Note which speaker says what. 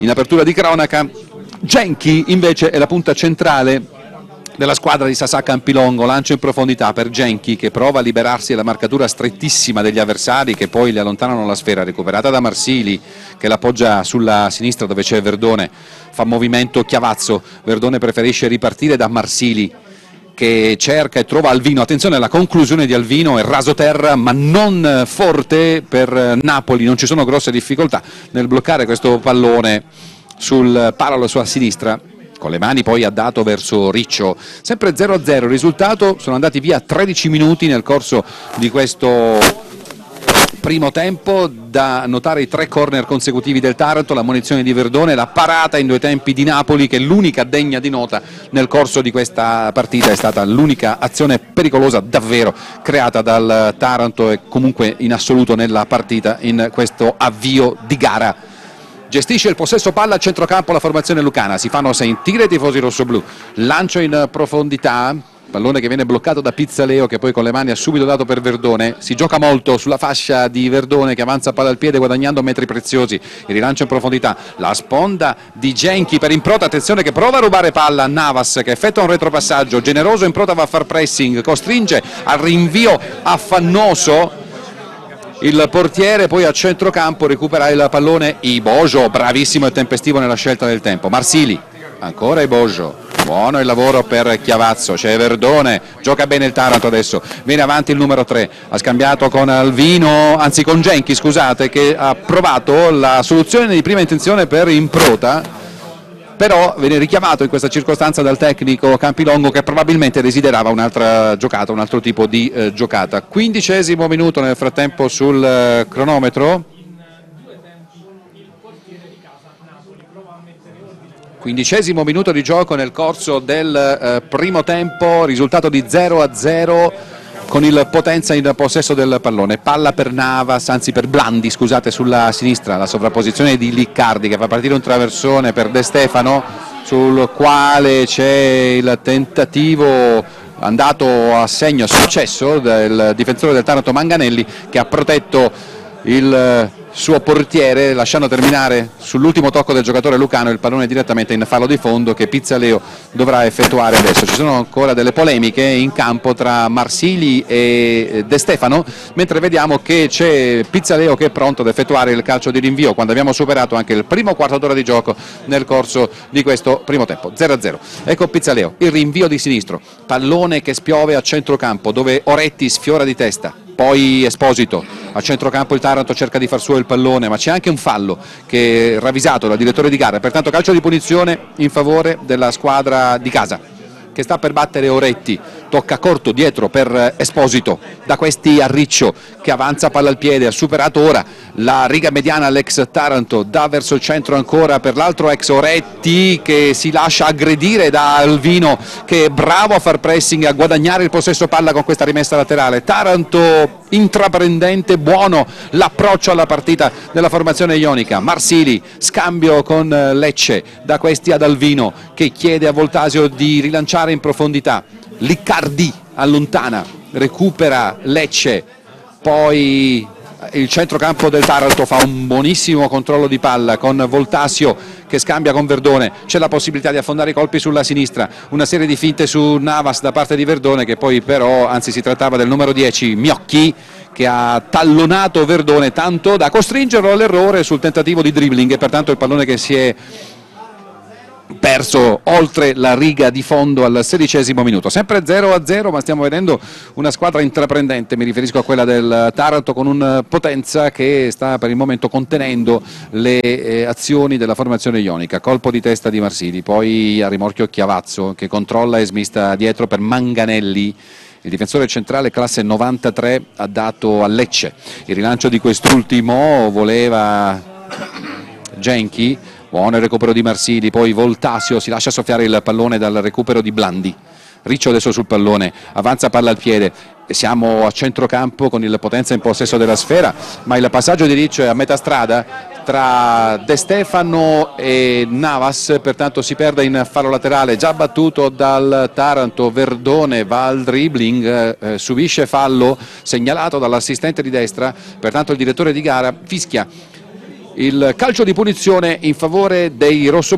Speaker 1: In apertura di cronaca, Genchi invece è la punta centrale della squadra di Sasà Campilongo, lancio in profondità per Genchi che prova a liberarsi dalla marcatura strettissima degli avversari che poi le allontanano la sfera, recuperata da Marsili che l'appoggia sulla sinistra dove c'è Verdone, fa movimento Chiavazzo, Verdone preferisce ripartire da Marsili che cerca e trova Alvino, attenzione alla conclusione di Alvino, è rasoterra ma non forte per Napoli, non ci sono grosse difficoltà nel bloccare questo pallone sul palo alla sua sinistra, con le mani poi ha dato verso Riccio, sempre 0-0 il risultato, sono andati via 13 minuti nel corso di questo primo tempo, da notare i 3 corner consecutivi del Taranto, la munizione di Verdone, la parata in 2 tempi di Napoli che è l'unica degna di nota nel corso di questa partita, è stata l'unica azione pericolosa davvero creata dal Taranto e comunque in assoluto nella partita in questo avvio di gara. Gestisce il possesso palla a centrocampo la formazione lucana, si fanno sentire i tifosi rossoblù, lancio in profondità, pallone che viene bloccato da Pizzaleo che poi con le mani ha subito dato per Verdone, si gioca molto sulla fascia di Verdone che avanza palla al piede guadagnando metri preziosi, il rilancio in profondità, la sponda di Genchi per Improta, attenzione che prova a rubare palla a Navas che effettua un retropassaggio, generoso Improta va a far pressing, costringe al rinvio affannoso il portiere, poi a centrocampo recupera il pallone Ibojo, bravissimo e tempestivo nella scelta del tempo, Marsili, ancora Ibojo, buono il lavoro per Chiavazzo, c'è Verdone, gioca bene il Taranto adesso, viene avanti il numero 3, ha scambiato con Alvino, anzi con Genchi scusate, che ha provato la soluzione di prima intenzione per Improta, però viene richiamato in questa circostanza dal tecnico Campilongo che probabilmente desiderava un'altra giocata, un altro tipo di giocata. 15° minuto nel frattempo sul cronometro. 15° minuto di gioco nel corso del primo tempo, risultato di 0-0 con il Potenza in possesso del pallone, palla per Navas, anzi per Blandi scusate, sulla sinistra, la sovrapposizione di Liccardi che fa partire un traversone per De Stefano sul quale c'è il tentativo andato a segno, successo del difensore del Taranto Manganelli che ha protetto il suo portiere lasciando terminare sull'ultimo tocco del giocatore lucano il pallone direttamente in fallo di fondo che Pizzaleo dovrà effettuare adesso. Ci sono ancora delle polemiche in campo tra Marsili e De Stefano, mentre vediamo che c'è Pizzaleo che è pronto ad effettuare il calcio di rinvio quando abbiamo superato anche il primo quarto d'ora di gioco nel corso di questo primo tempo. 0-0. Ecco Pizzaleo, il rinvio di sinistro, pallone che spiove a centrocampo dove Oretti sfiora di testa, poi Esposito, a centrocampo il Taranto cerca di far suo il pallone ma c'è anche un fallo che è ravvisato dal direttore di gara, pertanto calcio di punizione in favore della squadra di casa che sta per battere Oretti, tocca corto dietro per Esposito, da questi a Riccio che avanza palla al piede, ha superato ora la riga mediana l'ex Taranto, dà verso il centro ancora per l'altro ex Oretti che si lascia aggredire da Alvino che è bravo a far pressing e a guadagnare il possesso palla con questa rimessa laterale. Taranto intraprendente, buono l'approccio alla partita della formazione ionica. Marsili, scambio con Lecce, da questi ad Alvino che chiede a Voltasio di rilanciare in profondità, Liccardi allontana, recupera Lecce, poi il centrocampo del Taranto fa un buonissimo controllo di palla con Voltasio che scambia con Verdone, c'è la possibilità di affondare i colpi sulla sinistra, una serie di finte su Navas da parte di Verdone che poi però, anzi si trattava del numero 10 Miocchi che ha tallonato Verdone tanto da costringerlo all'errore sul tentativo di dribbling e pertanto il pallone che si è perso oltre la riga di fondo al 16° minuto, sempre 0-0 ma stiamo vedendo una squadra intraprendente, mi riferisco a quella del Taranto con un Potenza che sta per il momento contenendo le azioni della formazione ionica, colpo di testa di Marsili, poi a rimorchio Chiavazzo che controlla e smista dietro per Manganelli. Il difensore centrale classe 93 ha dato a Lecce, il rilancio di quest'ultimo voleva Genchi, buono il recupero di Marsili, poi Voltasio si lascia soffiare il pallone dal recupero di Blandi, Riccio adesso sul pallone, avanza palla al piede, siamo a centrocampo con il Potenza in possesso della sfera, ma il passaggio di Riccio è a metà strada tra De Stefano e Navas, pertanto si perde in fallo laterale, già battuto dal Taranto. Verdone va al dribbling, subisce fallo segnalato dall'assistente di destra, pertanto il direttore di gara fischia il calcio di punizione in favore dei rossoblù.